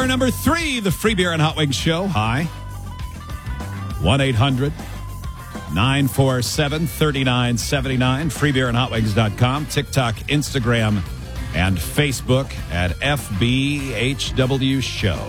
Hour number 3, the Free Beer and Hot Wings Show. Hi. 1-800-947-3979. freebeerandhotwings.com. TikTok, Instagram, and Facebook at FBHW Show.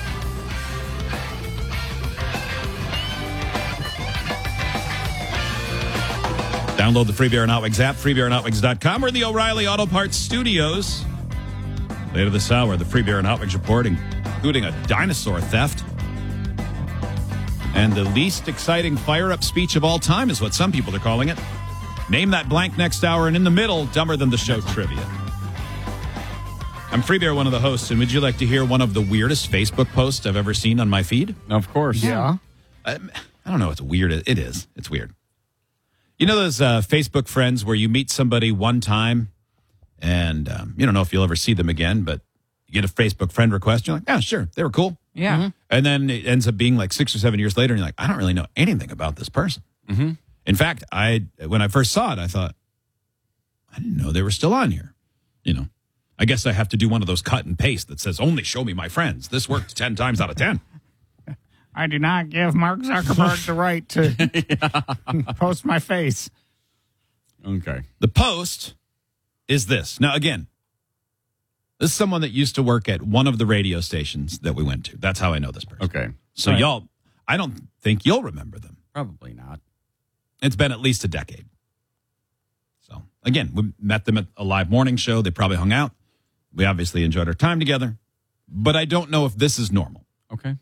Download the Free Beer and Hot Wings app, freebeerandhotwings.com. We're in the O'Reilly Auto Parts Studios. Later this hour, the Free Beer and Hot Wings report, including a dinosaur theft. And the least exciting fire-up speech of all time is what some people are calling it. Name that blank next hour, and in the middle, dumber than the show trivia. I'm Free Beer, one of the hosts, and would you like to hear one of the weirdest Facebook posts I've ever seen on my feed? Of course. Yeah. I don't know. It's weird. It is. It's weird. You know those Facebook friends where you meet somebody one time and you don't know if you'll ever see them again, but you get a Facebook friend request. You're like, yeah, sure. They were cool. Yeah. Mm-hmm. And then it ends up being like 6 or 7 years later, and you're like, I don't really know anything about this person. Mm-hmm. In fact, when I first saw it, I thought, I didn't know they were still on here. You know, I guess I have to do one of those cut and paste that says, only show me my friends. This worked 10 times out of 10. I do not give Mark Zuckerberg the right to post my face. Okay. The post is this. Now, again, this is someone that used to work at one of the radio stations that we went to. That's how I know this person. Okay. So Right. y'all, I don't think you'll remember them. Probably not. It's been at least a decade. So, again, we met them at a live morning show. They probably hung out. We obviously enjoyed our time together. But I don't know if this is normal. Okay.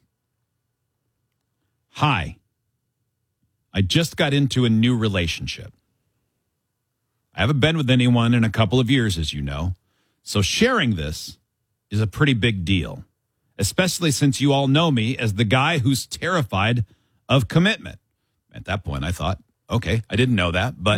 Hi. I just got into a new relationship. I haven't been with anyone in a couple of years, as you know. So sharing this is a pretty big deal, especially since you all know me as the guy who's terrified of commitment. At that point, I thought, okay, I didn't know that, but